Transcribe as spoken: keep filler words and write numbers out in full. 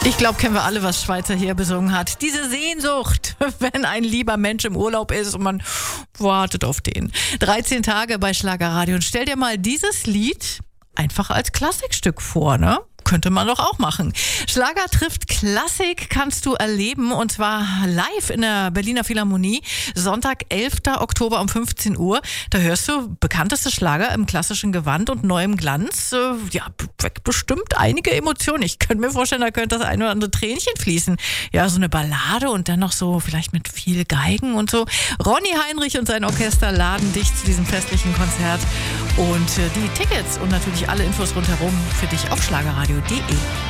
Ich glaube, kennen wir alle, was Schweizer hier besungen hat. Diese Sehnsucht, wenn ein lieber Mensch im Urlaub ist und man wartet auf den. dreizehn Tage bei Schlagerradio. Und stell dir mal dieses Lied einfach als Klassikstück vor, ne? Könnte man doch auch machen. Schlager trifft Klassik kannst du erleben und zwar live in der Berliner Philharmonie. Sonntag, elfter Oktober um fünfzehn Uhr. Da hörst du bekannteste Schlager im klassischen Gewand und neuem Glanz. Ja, weckt bestimmt einige Emotionen. Ich könnte mir vorstellen, da könnte das ein oder andere Tränchen fließen. Ja, so eine Ballade und dann noch so vielleicht mit viel Geigen und so. Ronny Heinrich und sein Orchester laden dich zu diesem festlichen Konzert. Und die Tickets und natürlich alle Infos rundherum für dich auf schlagerradio punkt de.